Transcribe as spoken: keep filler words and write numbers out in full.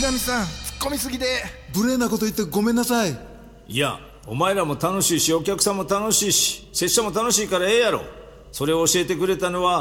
南さん突っ込みすぎで。 無礼なこと言ってごめんなさい。 いや、お前らも楽しいしお客さんも楽しいし拙者も楽しいからええやろ。それを教えてくれたのは